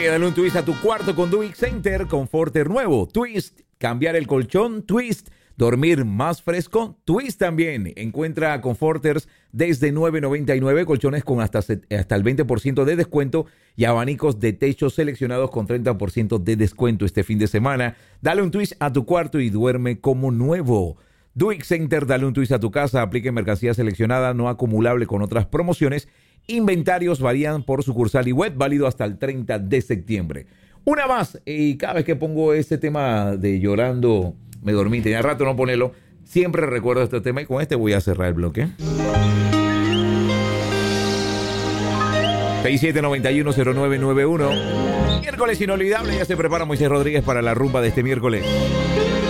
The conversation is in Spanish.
dale un twist a tu cuarto con Dewey Center, Comforter nuevo, Twist, cambiar el colchón, Twist, dormir más fresco, Twist también. Encuentra Comforters desde $9.99, colchones con hasta el 20% de descuento y abanicos de techo seleccionados con 30% de descuento este fin de semana. Dale un twist a tu cuarto y duerme como nuevo. Dewey Center, dale un twist a tu casa, aplique mercancía seleccionada, no acumulable con otras promociones. Inventarios varían por sucursal y web, válido hasta el 30 de septiembre. Una más, y cada vez que pongo este tema de llorando, me dormí, tenía rato no ponerlo, siempre recuerdo este tema y con este voy a cerrar el bloque. 67910991. Miércoles inolvidable, ya se prepara Moisés Rodríguez para la rumba de este miércoles.